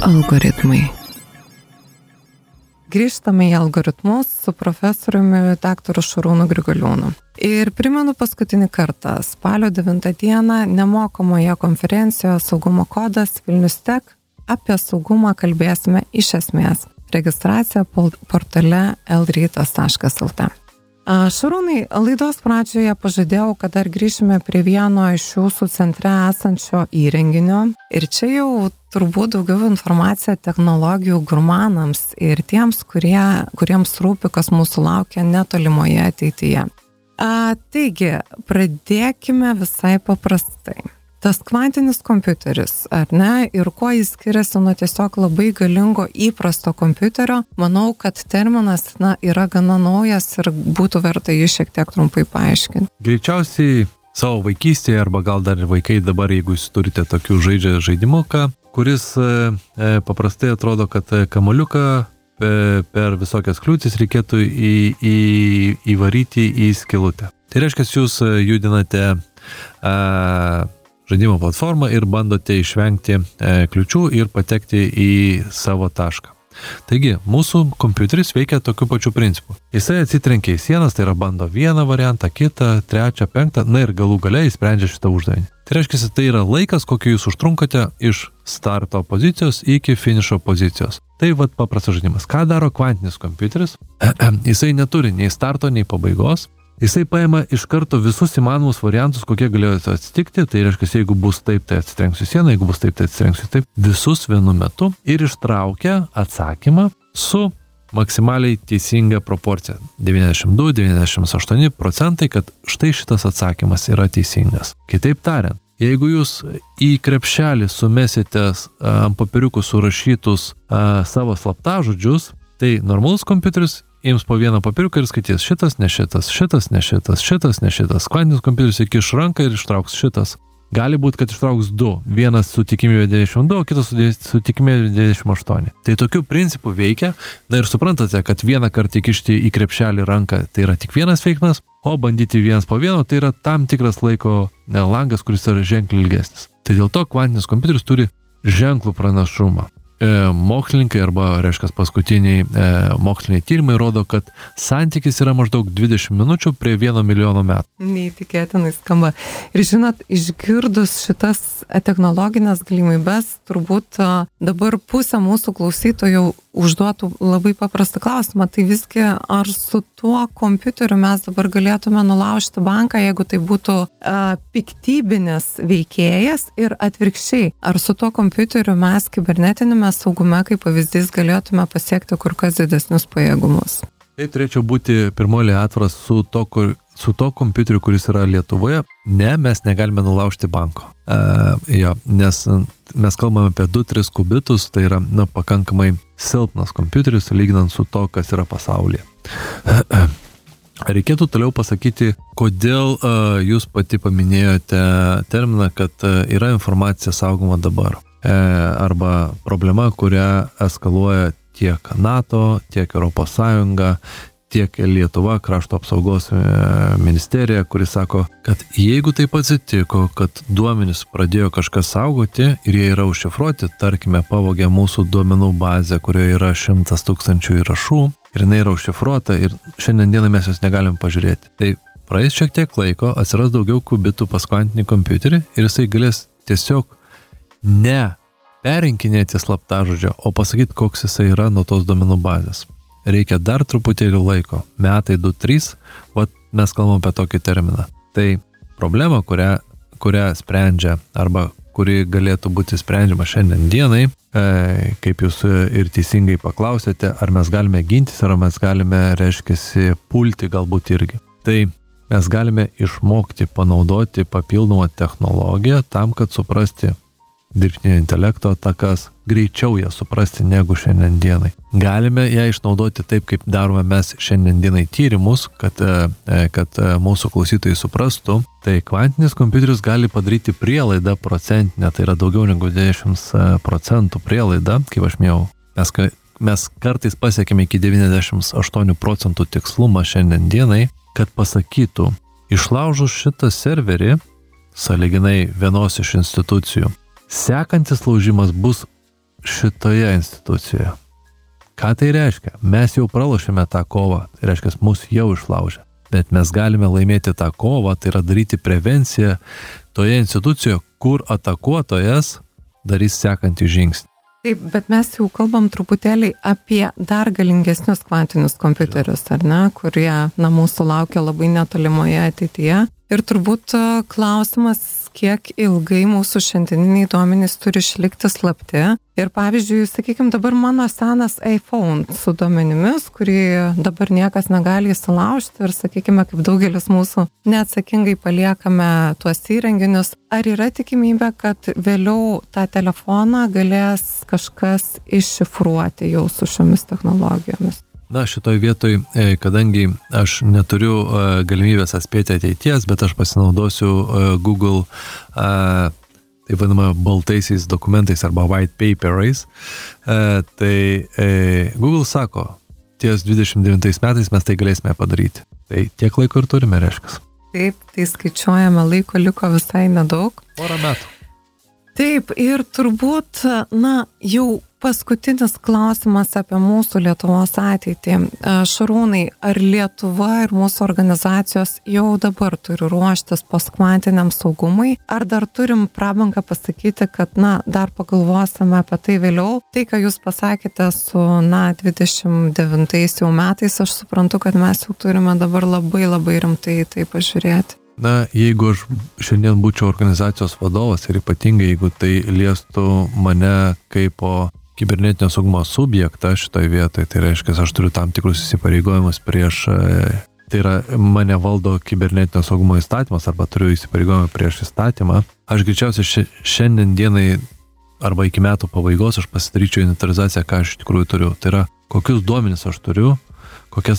Algoritmai. Grįžtame į algoritmus su profesoriumi dr. Šarūnu Grigaliūnu. Ir primenu paskutinį kartą, spalio 9 dieną nemokamoje konferencijoje Saugumo kodas Vilnius Tech apie saugumą kalbėsime iš esmės. Registracija portale lrytas.lt. Šarūnai, laidos pradžioje pažadėjau, kad dar grįšime prie vieno iš jūsų centre esančio įrenginio. Ir čia jau turbūt daugiau informacija technologijų gurmanams ir tiems, kuriems rūpi, kas mūsų laukia netolimoje ateityje. Taigi, pradėkime visai paprastai. Tas kvantinis kompiuteris, ar ne, ir kuo jis skiriasi nuo tiesiog labai galingo įprasto kompiuterio, manau, kad terminas yra gana naujas ir būtų verta jį šiek tiek trumpai paaiškinti. Greičiausiai savo vaikystėje, arba gal dar ir vaikai dabar, jeigu jūs turite tokių žaidimuką, kuris paprastai atrodo, kad kamuoliuką per visokias kliūtis reikėtų įvaryti į skylutę. Tai reiškia, jūs judinate žaidimo platformą ir bandote išvengti kliūčių ir patekti į savo tašką. Taigi, mūsų kompiuteris veikia tokiu pačiu principu. Jisai atsitrenkia į sienas, tai yra bando vieną variantą, kitą, trečią, penktą, ir galų gale įsprendžia šitą uždavinį. Tai reiškia, tai yra laikas, kokį jūs užtrunkate iš starto pozicijos iki finišo pozicijos. Tai paprastas žaidimas. Ką daro kvantinis kompiuteris? Jisai neturi nei starto, nei pabaigos. Jisai paima iš karto visus įmanomus variantus, kokie galėjo atsitikti, tai reiškia, jeigu bus taip, tai atsitrenksiu sieną, jeigu bus taip, tai atsitrenksiu taip, visus vienu metu ir ištraukia atsakymą su maksimaliai teisinga proporcija. 92-98%, kad štai šitas atsakymas yra teisingas. Kitaip tariant, jeigu jūs į krepšelį sumesite ant papiriukų surašytus savo slaptažodžius, tai normalus kompiuteris ims po vieną papiriuką ir skaitys šitas, ne šitas, šitas, ne šitas, šitas, ne šitas. Kvantinis kompiuteris įkiš ranką ir ištrauks šitas. Gali būti, kad ištrauks du. Vienas su tikimybė 92, kitas su tikimybė 98. Tai tokiu principu veikia. Ir suprantate, kad vieną kartą įkišti į krepšelį ranką tai yra tik vienas veiksmas, o bandyti vienas po vieno tai yra tam tikras laiko langas, kuris yra ženkliai ilgesnis. Tai dėl to kvantinis kompiuteris turi ženklų pranašumą. Mokslininkai arba, reiškia, paskutiniai moksliniai tyrimai rodo, kad santykis yra maždaug 20 minučių prie 1 milijono metų. Neįtikėtinai skamba. Ir žinot, išgirdus šitas technologinės galimybės, turbūt dabar pusė mūsų klausytojų užduotų labai paprastą klausimą. Tai visgi, ar su tuo kompiuteriu mes dabar galėtume nulaužti banką, jeigu tai būtų piktybinis veikėjas, ir atvirkščiai, ar su tuo kompiuteriu mes kibernetinėme saugume, kaip pavyzdys, galėtume pasiekti kur kas didesnius pajėgumus? Tai turėčiau būti pirmoji atviras su to kompiuteriu, kuris yra Lietuvoje. Ne, mes negalime nulaužti banko. Nes mes kalbame apie 2-3 kubitus, tai yra pakankamai silpnas kompiuteris, lyginant su to, kas yra pasaulyje. Reikėtų toliau pasakyti, kodėl jūs pati paminėjote terminą, kad yra informacija saugoma dabar. Arba problema, kurią eskaluoja tiek NATO, tiek ES, tiek Lietuva, krašto apsaugos ministerija, kuris sako, kad jeigu taip atsitiko, kad duomenys pradėjo kažkas saugoti ir jie yra užšifruoti, tarkime, pavogė mūsų duomenų bazę, kurioje yra 100 000 įrašų, ir jinai yra užšifruota ir šiandien dieną mes jos negalim pažiūrėti. Tai praeis šiek tiek laiko, atsiras daugiau kubitų pas kvantinį kompiuterį ir jisai galės tiesiog ne perinkinėti slaptažodžio, o pasakyti, koks jisai yra nuo tos duomenų bazės. Reikia dar truputėlį laiko, metai 2-3, mes kalbam apie tokį terminą. Tai problema, kurią sprendžia, arba kuri galėtų būti sprendžiama šiandien dienai, kaip jūs ir teisingai paklausėte, ar mes galime gintis, ar mes galime, reiškiasi, pulti galbūt irgi. Tai mes galime išmokti panaudoti papildomą technologiją tam, kad suprasti dirbtinio intelekto atakas, greičiau ją suprasti negu šiandien dienai. Galime ją išnaudoti taip, kaip darome mes šiandien dienai tyrimus, kad mūsų klausytojai suprastų. Tai kvantinis kompiuteris gali padaryti prielaidą procentinę, tai yra daugiau negu 10% prielaidą, kaip aš minėjau. Mes kartais pasiekėme iki 98% tikslumą šiandien dienai, kad pasakytų, išlaužus šitą serverį, sąlyginai vienos iš institucijų, sekantis laužimas bus šitoje institucijoje. Ką tai reiškia? Mes jau pralošėme tą kovą, tai reiškia, mus jau išlaužė. Bet mes galime laimėti tą kovą, tai yra daryti prevenciją toje institucijoje, kur atakuotojas darys sekantį žingsnį. Taip, bet mes jau kalbam truputėlį apie dar galingesnius kvantinius kompiuterius, ar ne, kurie, mūsų laukia labai netolimoje ateityje. Ir turbūt klausimas, kiek ilgai mūsų šiandieniniai duomenys turi išlikti slapti. Ir pavyzdžiui, sakykime, dabar mano senas iPhone su duomenimis, kurį dabar niekas negali įsilaužti ir, sakykime, kaip daugelis mūsų neatsakingai paliekame tuos įrenginius. Ar yra tikimybė, kad vėliau tą telefoną galės kažkas iššifruoti jau su šiomis technologijomis? Na, šitoj vietoj, kadangi aš neturiu galimybės atspėti ateities, bet aš pasinaudosiu Google taip vadinama baltaisiais dokumentais arba white paperais, tai Google sako, ties 29 metais mes tai galėsime padaryti. Tai tiek laiko ir turime, reiškia. Taip, tai skaičiuojame, laiko liko visai nedaug. Porą metų. Taip, ir turbūt, jau paskutinis klausimas apie mūsų Lietuvos ateitį. Šarūnai, ar Lietuva ir mūsų organizacijos jau dabar turi ruoštis postkvantiniam saugumui? Ar dar turim prabangą pasakyti, kad, dar pagalvosime apie tai vėliau? Tai, ką jūs pasakėte su, 29 jau metais, aš suprantu, kad mes jau turime dabar labai labai rimtai tai pažiūrėti. Jeigu aš šiandien būčiau organizacijos vadovas ir ypatingai, jeigu tai liestų mane kaip kibernetinio saugumo subjektą šitoje vietoje, tai reiškia, aš turiu tam tikrus įsipareigojimus prieš, tai yra mane valdo kibernetinio saugumo įstatymas arba turiu įsipareigojimą prieš įstatymą, aš greičiausiai šiandien dienai arba iki metų pabaigos aš pasidaryčiau inventarizaciją, ką aš iš tikrųjų turiu. Tai yra, kokius duomenis aš turiu, kokius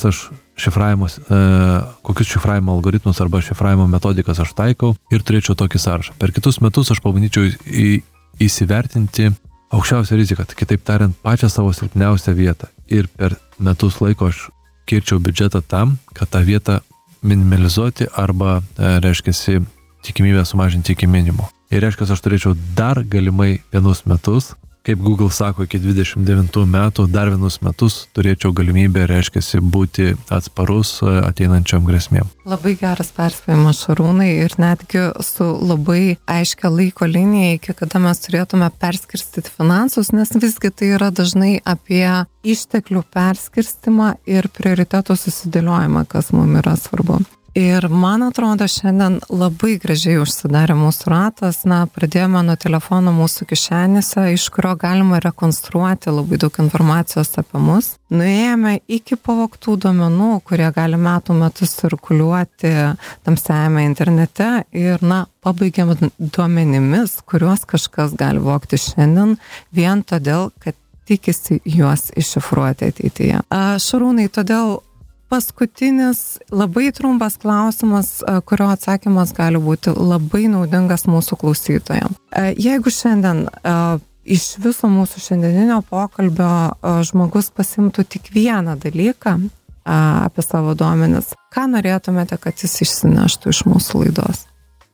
šifravimo algoritmus arba šifravimo metodikas aš taikau ir turėčiau tokį sąrašą. Per kitus metus aš pabandyčiau įsivertinti aukščiausią riziką, kitaip tariant, pačią savo silpniausią vietą. Ir per metus laiko aš skirčiau biudžetą tam, kad tą vietą minimalizuoti arba, reiškiasi, tikimybę sumažinti iki minimumo. Ir reiškia, aš turėčiau dar galimai vienus metus, kaip Google sako, iki 29 metų, dar vienus metus turėčiau galimybę, reiškiasi, būti atsparus ateinančiam grėsmėm. Labai geras perspėjimas, Šarūnai, ir netgi su labai aiškia laiko linija, iki kada mes turėtume perskirstyti finansus, nes visgi tai yra dažnai apie išteklių perskirstimą ir prioritetų susidėliojimą, kas mums yra svarbu. Ir man atrodo, šiandien labai gražiai užsidarė mūsų ratas, pradėjome nuo telefono mūsų kišenėse, iš kurio galima rekonstruoti labai daug informacijos apie mus. Nuėjome iki pavogtų duomenų, kurie gali metų metus cirkuliuoti tamsiajame internete ir, pabaigėme duomenimis, kuriuos kažkas gali vogti šiandien, vien todėl, kad tikisi juos iššifruoti ateityje. Šarūnai, todėl paskutinis labai trumpas klausimas, kurio atsakymas gali būti labai naudingas mūsų klausytojams. Jeigu šiandien iš viso mūsų šiandieninio pokalbio žmogus pasimtų tik vieną dalyką apie savo duomenis, ką norėtumėte, kad jis išsineštų iš mūsų laidos?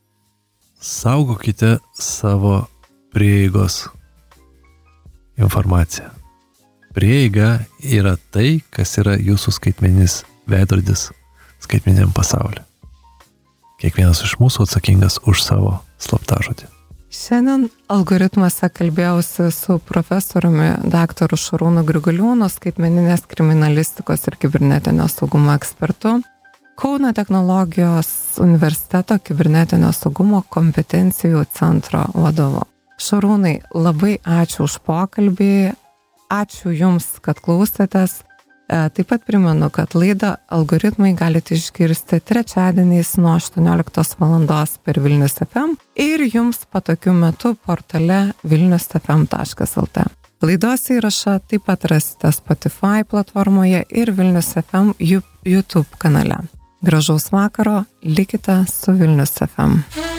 Saugokite savo prieigos informaciją. Prieiga yra tai, kas yra jūsų skaitmeninis veidrodis skaitmeniniam pasauliu. Kiekvienas iš mūsų atsakingas už savo slaptažodį. Šiandien algoritmuose kalbėjausi su profesoriumi daktaru Šarūnu Grigaliūnu, skaitmeninės kriminalistikos ir kibernetinio saugumo ekspertu, Kauno technologijos universiteto kibernetinio saugumo kompetencijų centro vadovu. Šarūnai, labai ačiū už pokalbį. Ačiū Jums, kad klausėtės. Taip pat primenu, kad laidą Algoritmai galite išgirsti trečiadieniais nuo 18 valandos per Vilnius FM ir Jums patogiu metu portale vilniusfm.lt. Laidos įrašą taip pat rasite Spotify platformoje ir Vilnius FM YouTube kanale. Gražaus vakaro, likite su Vilnius FM.